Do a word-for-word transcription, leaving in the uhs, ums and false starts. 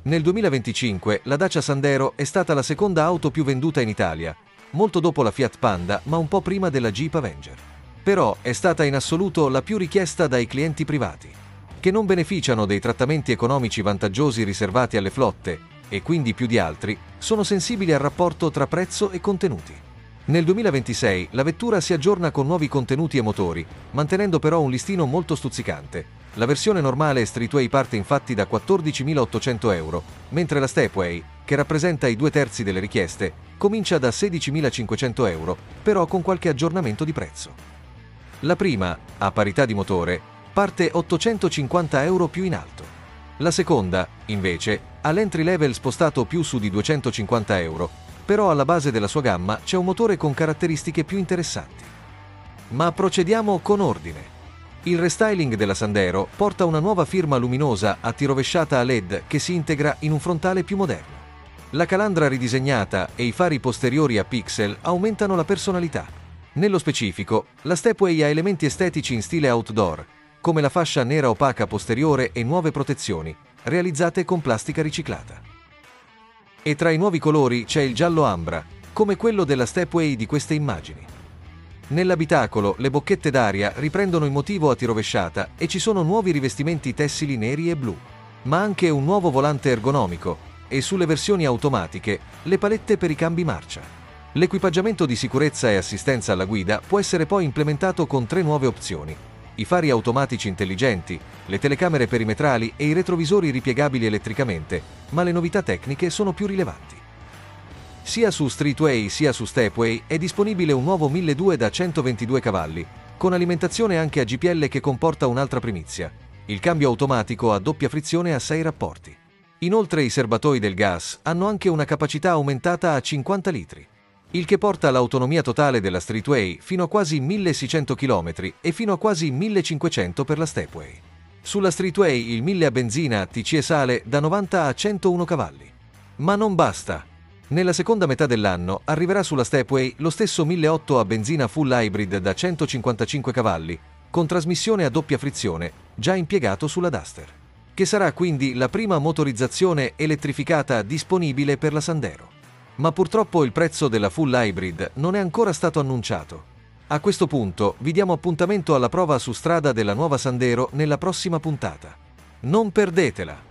Nel duemilaventicinque la Dacia Sandero è stata la seconda auto più venduta in Italia, molto dopo la Fiat Panda ma un po' prima della Jeep Avenger. Però è stata in assoluto la più richiesta dai clienti privati, che non beneficiano dei trattamenti economici vantaggiosi riservati alle flotte e quindi più di altri sono sensibili al rapporto tra prezzo e contenuti. Nel duemilaventisei la vettura si aggiorna con nuovi contenuti e motori, mantenendo però un listino molto stuzzicante. La versione normale Streetway parte infatti da quattordicimilaottocento euro, mentre la Stepway, che rappresenta i due terzi delle richieste, comincia da sedicimilacinquecento euro, però con qualche aggiornamento di prezzo. La prima, a parità di motore, parte ottocentocinquanta euro più in alto. La seconda, invece, ha l'entry level spostato più su di duecentocinquanta euro, però alla base della sua gamma c'è un motore con caratteristiche più interessanti. Ma procediamo con ordine. Il restyling della Sandero porta una nuova firma luminosa a rovesciata a L E D che si integra in un frontale più moderno. La calandra ridisegnata e i fari posteriori a pixel aumentano la personalità. Nello specifico, la Stepway ha elementi estetici in stile outdoor, come la fascia nera opaca posteriore e nuove protezioni, realizzate con plastica riciclata. E tra i nuovi colori c'è il giallo ambra, come quello della Stepway di queste immagini. Nell'abitacolo le bocchette d'aria riprendono il motivo a rovesciata e ci sono nuovi rivestimenti tessili neri e blu, ma anche un nuovo volante ergonomico e sulle versioni automatiche le palette per i cambi marcia. L'equipaggiamento di sicurezza e assistenza alla guida può essere poi implementato con tre nuove opzioni: i fari automatici intelligenti, le telecamere perimetrali e i retrovisori ripiegabili elettricamente, ma le novità tecniche sono più rilevanti. Sia su Streetway sia su Stepway è disponibile un nuovo milleduecento da centoventidue cavalli, con alimentazione anche a G P L che comporta un'altra primizia: il cambio automatico a doppia frizione a sei rapporti. Inoltre i serbatoi del gas hanno anche una capacità aumentata a cinquanta litri, il che porta l'autonomia totale della Streetway fino a quasi milleseicento chilometri e fino a quasi millecinquecento per la Stepway. Sulla Streetway il mille a benzina T C e sale da novanta a centouno cavalli. Ma non basta! Nella seconda metà dell'anno arriverà sulla Stepway lo stesso milleottocento a benzina full hybrid da centocinquantacinque cavalli, con trasmissione a doppia frizione, già impiegato sulla Duster, che sarà quindi la prima motorizzazione elettrificata disponibile per la Sandero. Ma purtroppo il prezzo della full hybrid non è ancora stato annunciato. A questo punto vi diamo appuntamento alla prova su strada della nuova Sandero nella prossima puntata. Non perdetela!